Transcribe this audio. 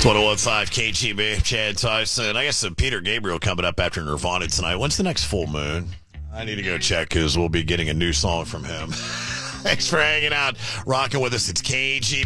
101.5 KGB, Chad Tyson. I guess Peter Gabriel coming up after Nirvana tonight. When's the next full moon? I need to go check because we'll be getting a new song from him. Thanks for hanging out, rocking with us. It's KGB.